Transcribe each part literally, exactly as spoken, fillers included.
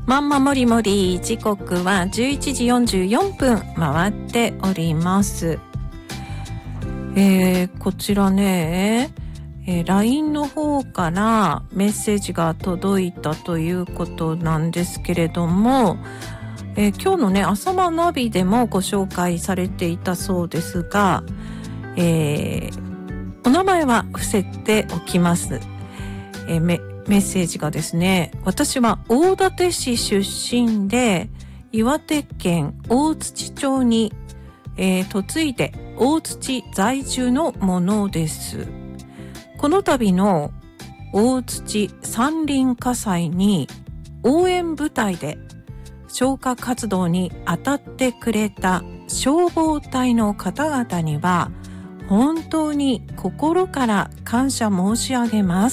まんまもりもり、時刻はじゅういちじよんじゅうよんぷん回っております。えー、こちらね、えー、ライン の方からメッセージが届いたということなんですけれども、えー、今日のね、朝間ナビでもご紹介されていたそうですが、えー、お名前は伏せておきます。えー、メメッセージがですね、私は大館市出身で岩手県大槌町に、えー、嫁いで大槌在住のものです。この度の大槌山林火災に応援部隊で消火活動に当たってくれた消防隊の方々には本当に心から感謝申し上げます。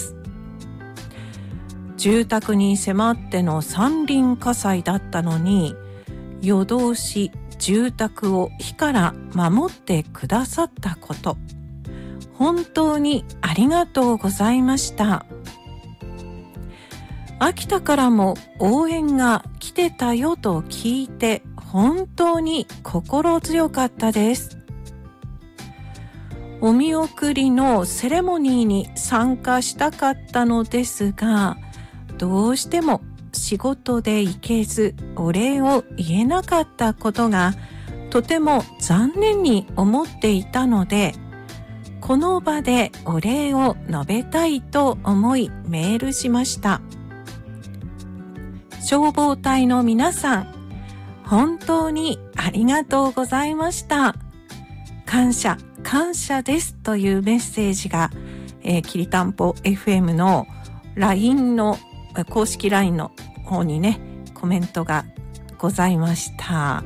住宅に迫っての山林火災だったのに、夜通し住宅を火から守ってくださったこと、本当にありがとうございました。秋田からも応援が来てたよと聞いて、本当に心強かったです。お見送りのセレモニーに参加したかったのですが、どうしても仕事で行けずお礼を言えなかったことがとても残念に思っていたので、この場でお礼を述べたいと思いメールしました。消防隊の皆さん、本当にありがとうございました。感謝感謝ですというメッセージが、えー、きりたんぽ エフエム の ライン の公式 ライン の方にね、コメントがございました。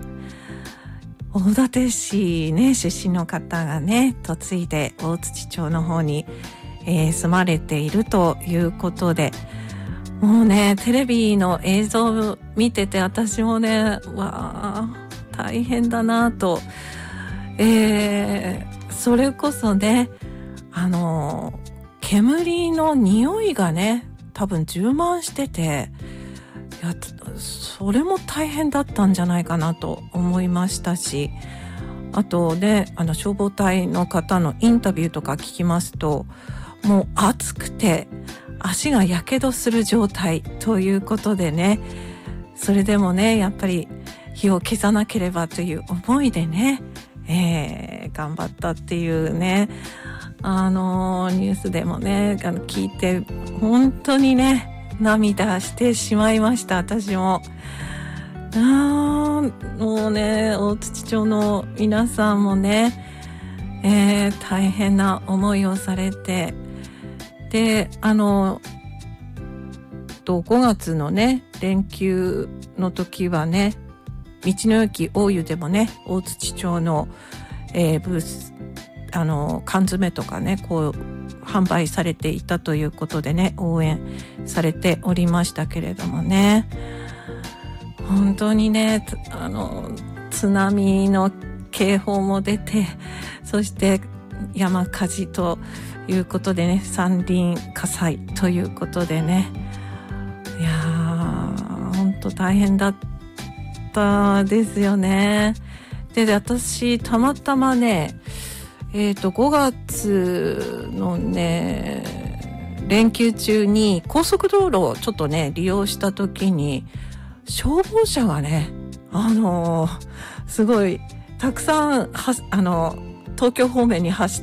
大館市ね、出身の方がね、嫁いで大槌町の方に、えー、住まれているということで、もうね、テレビの映像を見てて私もね、わー、大変だなと、えー、それこそね、あの、煙の匂いがね、多分充満してて、いや、それも大変だったんじゃないかなと思いましたし、あとね、あの消防隊の方のインタビューとか聞きますと、もう暑くて足がやけどする状態ということでね、それでもね、やっぱり火を消さなければという思いでね、えー、頑張ったっていうね、あのニュースでもね、あの聞いて本当にね、涙してしまいました。私もあーもうね、大槌町の皆さんもね、えー、大変な思いをされて、で、あのとごがつのね、連休の時はね、道の駅大湯でもね、大槌町の、えー、ブース、あの缶詰とかね、こう販売されていたということでね、応援されておりましたけれどもね、本当にね、あの津波の警報も出て、そして山火事ということでね、山林火災ということでね、いやー本当大変だったですよね。で、で私たまたまね、えっとごがつのね、連休中に高速道路をちょっとね利用した時に、消防車がね、あのー、すごいたくさんはあの東京方面に走